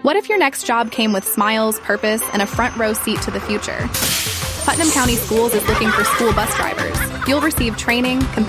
What if your next job came with smiles, purpose, and a front row seat to the future? Putnam County Schools is looking for school bus drivers. You'll receive training,